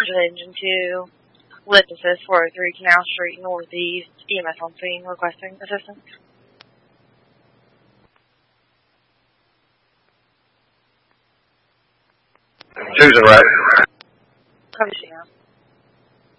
Engine 2, Lift Assist 403 Canal Street Northeast, EMS on scene, requesting assistance. Susan, right? Copy, Sheena.